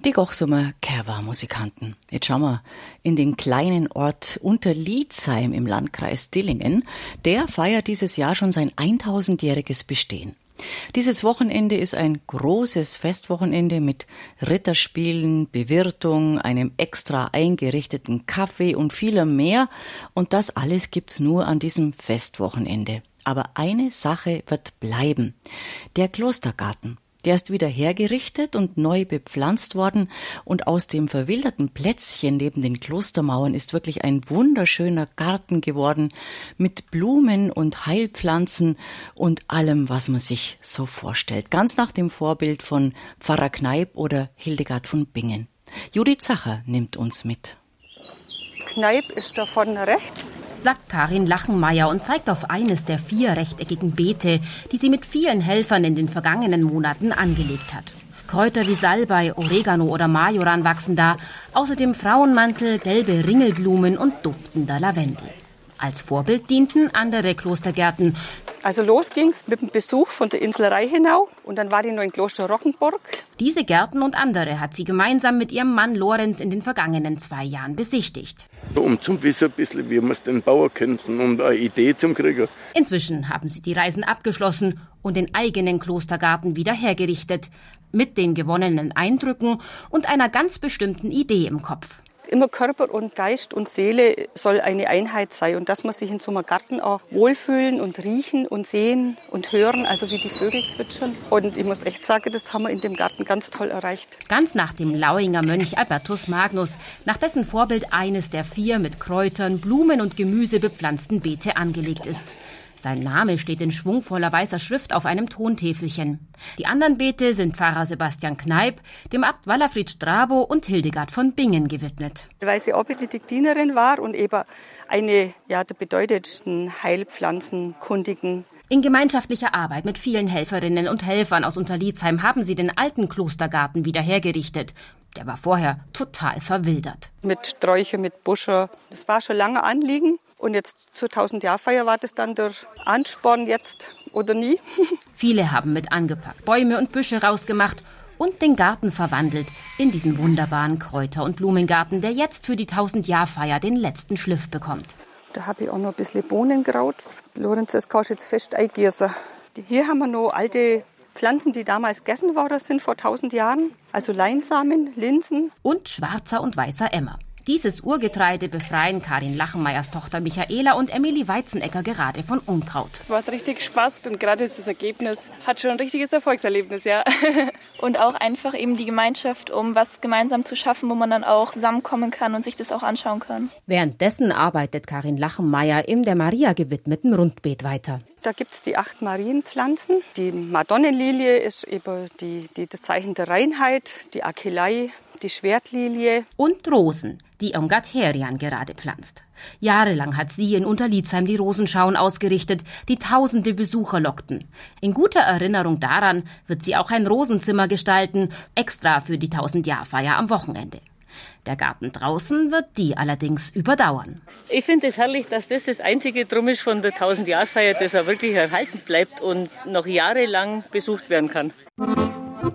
Die Gochsumer Kerwa-Musikanten. Jetzt schauen wir in den kleinen Ort Unterlietzheim im Landkreis Dillingen. Der feiert dieses Jahr schon sein 1000-jähriges Bestehen. Dieses Wochenende ist ein großes Festwochenende mit Ritterspielen, Bewirtung, einem extra eingerichteten Kaffee und vielem mehr. Und das alles gibt's nur an diesem Festwochenende. Aber eine Sache wird bleiben. Der Klostergarten. Der ist wieder hergerichtet und neu bepflanzt worden und aus dem verwilderten Plätzchen neben den Klostermauern ist wirklich ein wunderschöner Garten geworden mit Blumen und Heilpflanzen und allem, was man sich so vorstellt. Ganz nach dem Vorbild von Pfarrer Kneipp oder Hildegard von Bingen. Judith Zacher nimmt uns mit. Kneipp ist da vorne rechts, sagt Karin Lachenmeier und zeigt auf eines der 4 rechteckigen Beete, die sie mit vielen Helfern in den vergangenen Monaten angelegt hat. Kräuter wie Salbei, Oregano oder Majoran wachsen da, außerdem Frauenmantel, gelbe Ringelblumen und duftender Lavendel. Als Vorbild dienten andere Klostergärten. Also los ging's mit dem Besuch von der Insel Reichenau und dann war die noch in Kloster Rockenburg. Diese Gärten und andere hat sie gemeinsam mit ihrem Mann Lorenz in den vergangenen 2 Jahren besichtigt. Um zu wissen, ein bisschen, wie wir es den Bauern könnten, um eine Idee zu kriegen. Inzwischen haben sie die Reisen abgeschlossen und den eigenen Klostergarten wieder hergerichtet. Mit den gewonnenen Eindrücken und einer ganz bestimmten Idee im Kopf. Immer Körper und Geist und Seele soll eine Einheit sein und dass man sich in so einem Garten auch wohlfühlen und riechen und sehen und hören, also wie die Vögel zwitschern. Und ich muss echt sagen, das haben wir in dem Garten ganz toll erreicht. Ganz nach dem Lauinger Mönch Albertus Magnus, nach dessen Vorbild eines der 4 mit Kräutern, Blumen und Gemüse bepflanzten Beete angelegt ist. Sein Name steht in schwungvoller weißer Schrift auf einem Tontäfelchen. Die anderen Beete sind Pfarrer Sebastian Kneipp, dem Abt Wallafried Strabo und Hildegard von Bingen gewidmet. Weil sie auch Benediktinerin war und eben eine der bedeutendsten Heilpflanzenkundigen. In gemeinschaftlicher Arbeit mit vielen Helferinnen und Helfern aus Unterlietzheim haben sie den alten Klostergarten wieder hergerichtet. Der war vorher total verwildert. Mit Sträuchern, mit Buscher. Das war schon lange Anliegen. Und jetzt zur 1000-Jahr-Feier war das dann der Ansporn jetzt oder nie. Viele haben mit angepackt, Bäume und Büsche rausgemacht und den Garten verwandelt in diesen wunderbaren Kräuter- und Blumengarten, der jetzt für die 1000-Jahr-Feier den letzten Schliff bekommt. Da habe ich auch noch ein bisschen Bohnenkraut. Lorenz, das kannst du jetzt fest eingießen. Hier haben wir noch alte Pflanzen, die damals gegessen worden sind vor 1000 Jahren. Also Leinsamen, Linsen. Und schwarzer und weißer Emmer. Dieses Urgetreide befreien Karin Lachenmeiers Tochter Michaela und Emilie Weizenecker gerade von Unkraut. Macht richtig Spaß und gerade das Ergebnis hat schon ein richtiges Erfolgserlebnis, ja. Und auch einfach eben die Gemeinschaft, um was gemeinsam zu schaffen, wo man dann auch zusammenkommen kann und sich das auch anschauen kann. Währenddessen arbeitet Karin Lachenmeier im der Maria gewidmeten Rundbeet weiter. Da gibt es die 8 Marienpflanzen. Die Madonnenlilie ist eben das Zeichen der Reinheit, die Akelei, die Schwertlilie. Und Rosen, die Irmgard Herian gerade pflanzt. Jahrelang hat sie in Unterlietzheim die Rosenschauen ausgerichtet, die tausende Besucher lockten. In guter Erinnerung daran wird sie auch ein Rosenzimmer gestalten, extra für die 1000-Jahr-Feier am Wochenende. Der Garten draußen wird die allerdings überdauern. Ich finde es herrlich, dass das einzige Drum ist von der 1000-Jahr-Feier, das auch wirklich erhalten bleibt und noch jahrelang besucht werden kann.